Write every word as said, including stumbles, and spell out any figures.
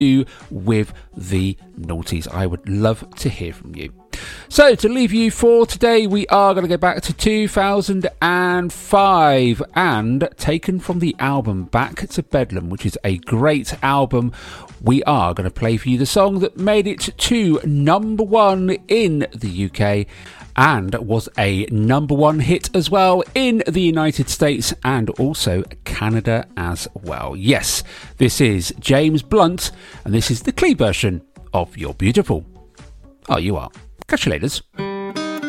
do with the noughties. I would love to hear from you. So to leave you for today, we are going to go back to two thousand five and taken from the album Back to Bedlam, which is a great album. We are going to play for you the song that made it to number one in the U K and was a number one hit as well in the United States and also Canada as well. Yes, this is James Blunt and this is the Clee version of You're Beautiful. Oh, you are. Catch you later.